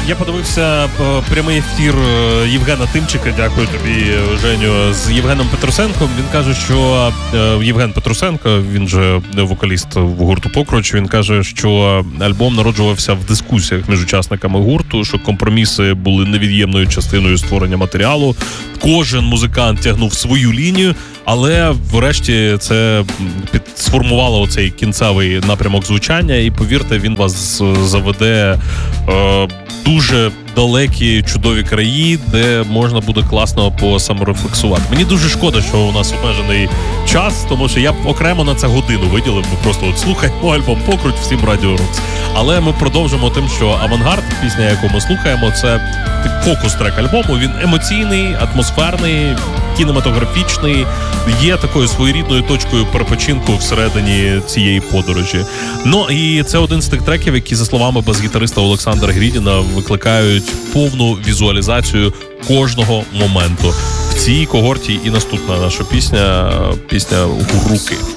Я подивився прямий ефір Євгена Тимчика, дякую тобі, Женю, з Євгеном Петрусенком. Він каже, що Євген Петрусенко, він же вокаліст в гурту «Покруч», він каже, що альбом народжувався в дискусіях між учасниками гурту, що компроміси були невід'ємною частиною створення матеріалу. Кожен музикант тягнув свою лінію, але врешті це сформувало оцей кінцевий напрямок звучання, і повірте, він вас заведе дуже далекі, чудові краї, де можна буде класно посаморефлексувати. Мені дуже шкода, що у нас обмежений час, тому що я б окремо на це годину виділив. Ми просто от слухаємо альбом «Покруч» всім Радіо Рокс. Але ми продовжимо тим, що «Авангард», пісня, яку ми слухаємо, це фокус-трек альбому. Він емоційний, атмосферний, кінематографічний, є такою своєрідною точкою перепочинку всередині цієї подорожі. Ну і це один з тих треків, які, за словами бас-гітариста Олександра Грідіна, викликають повну візуалізацію кожного моменту. В цій когорті і наступна наша пісня «Руки».